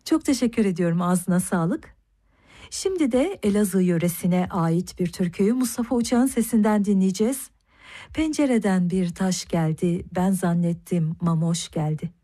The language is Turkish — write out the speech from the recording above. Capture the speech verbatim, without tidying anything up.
Çok teşekkür ediyorum, ağzına sağlık. Şimdi de Elazığ yöresine ait bir türküyü Mustafa Uçak'ın sesinden dinleyeceğiz. Pencereden bir taş geldi, ben zannettim mamoş geldi.